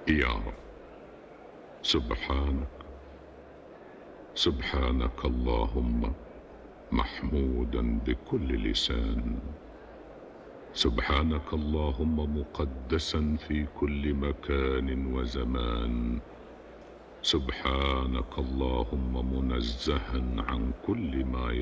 يا رب، سبحانك سبحانك اللهم محمودا بكل لسان. سبحانك اللهم مقدسا في كل مكان وزمان. سبحانك اللهم منزها عن كل ما